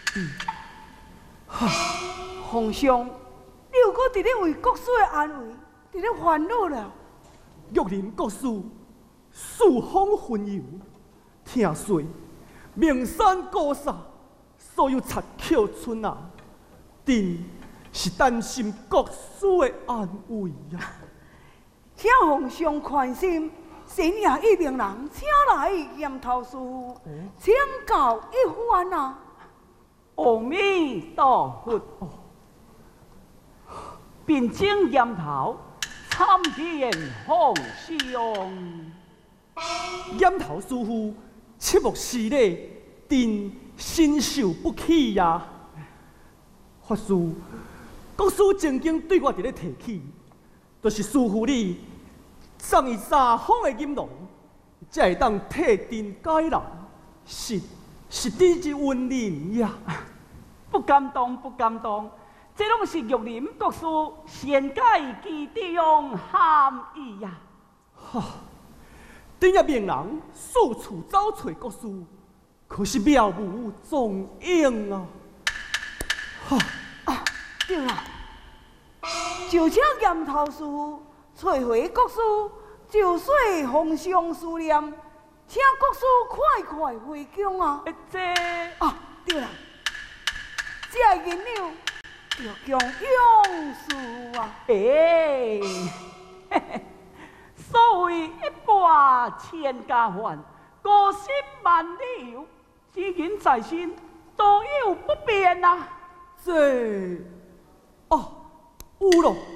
皇上，你又搁伫咧为国师的安危，伫咧烦恼了。 玉林国师四方巡游，听说名山高山所有贼寇村啊，定是担心国师的安危呀。 请皇上宽心，深夜一名人请来验头师傅，请教一番啊。 阿弥陀佛。并经验头，参见皇上。 验头师傅切莫失礼，定身受不起呀。法师，国师曾经对我伫咧提起，就是师傅你送伊3方的银龙，才会当替天解难，是弟之恩人呀。 不敢当，不敢当。这拢是玉林国师善解其中含义呀。 哈，顶日名人四处找找国师，可是渺无踪影啊！ 哈啊，对啦，就请验头师傅找回国师，就说皇上思念，请国师快快回宫啊！啊，对啦，这银两。要强勇士啊！ 所谓一把千家欢，50万里游，只因在身，都有不便啊。 这，哦，有咯。